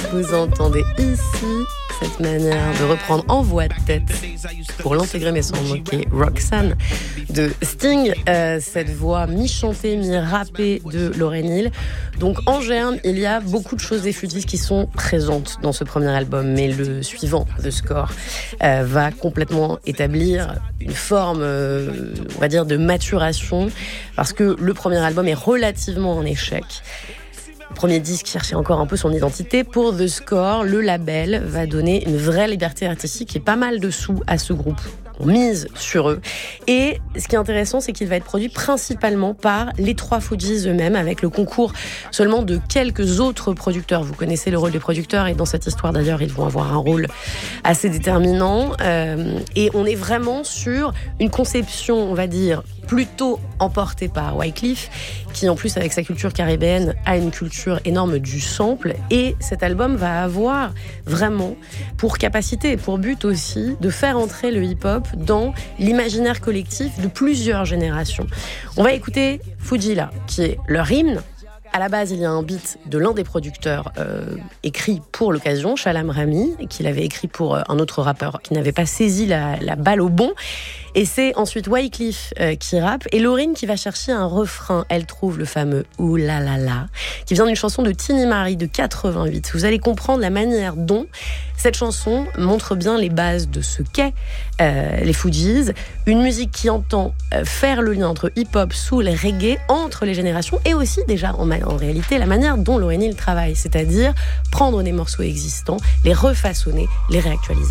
Vous entendez ici cette manière de reprendre en voix de tête, pour l'intégrer mais sans moquer, Roxanne de Sting, cette voix mi-chantée, mi-rappée de Lauryn Hill. Donc en germe, il y a beaucoup de choses des Fugees qui sont présentes dans ce premier album, mais le suivant, The Score, va complètement établir une forme, on va dire, de maturation, parce que le premier album est relativement en échec. Le premier disque cherchait encore un peu son identité. Pour The Score, le label va donner une vraie liberté artistique et pas mal de sous à ce groupe. On mise sur eux. Et ce qui est intéressant, c'est qu'il va être produit principalement par les trois Fugees eux-mêmes, avec le concours seulement de quelques autres producteurs. Vous connaissez le rôle des producteurs, et dans cette histoire d'ailleurs, ils vont avoir un rôle assez déterminant. Et on est vraiment sur une conception, on va dire, plutôt emportée par Wyclef, qui en plus avec sa culture caribéenne a une culture énorme du sample, et cet album va avoir vraiment pour capacité et pour but aussi de faire entrer le hip-hop dans l'imaginaire collectif de plusieurs générations. On va écouter Fujila, qui est leur hymne. À la base, il y a un beat de l'un des producteurs écrit pour l'occasion, Shalom Rami, qu'il avait écrit pour un autre rappeur qui n'avait pas saisi la balle au bon. Et c'est ensuite Wyclef qui rappe, et Lauryn qui va chercher un refrain. Elle trouve le fameux « Ouh la la la », qui vient d'une chanson de Tini Marie de 88. Vous allez comprendre la manière dont cette chanson montre bien les bases de ce qu'est les Fugees, une musique qui entend faire le lien entre hip-hop, soul et reggae, entre les générations, et aussi déjà en réalité la manière dont Lauryn Hill travaille, c'est-à-dire prendre des morceaux existants, les refaçonner, les réactualiser.